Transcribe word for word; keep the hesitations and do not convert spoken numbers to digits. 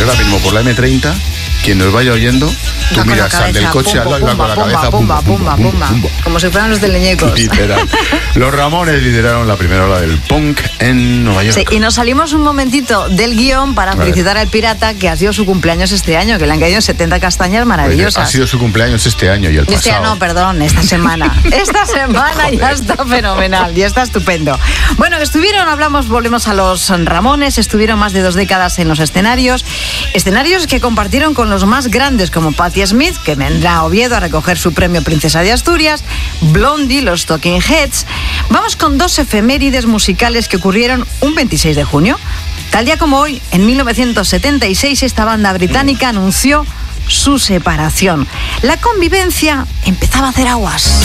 Pero ahora mismo por la eme treinta, quien nos vaya oyendo, tú Va miras, sal del coche al lado y va con la cabeza pumba, pumba, pumba, pumba, como si fueran los del Leñecos. Literal. Los Ramones lideraron la primera ola del punk en Nueva York. Sí, y nos salimos un momentito del guión para felicitar al pirata, que ha sido su cumpleaños este año, que le han caído setenta castañas maravillosas. Ha sido su cumpleaños este año y el pasado. Este año, no, perdón, esta semana. Esta semana ya está fenomenal, ya está estupendo. Bueno, estuvieron, hablamos, volvemos a los Ramones, estuvieron más de dos décadas en los escenarios, escenarios que compartieron con los más grandes como Patti Smith, que vendrá a Oviedo a recoger su premio Princesa de Asturias, Blondie, los Talking Heads. Vamos con dos efemérides musicales que ocurrieron un veintiséis de junio. Tal día como hoy, en mil novecientos setenta y seis, esta banda británica anunció su separación. La convivencia empezaba a hacer aguas.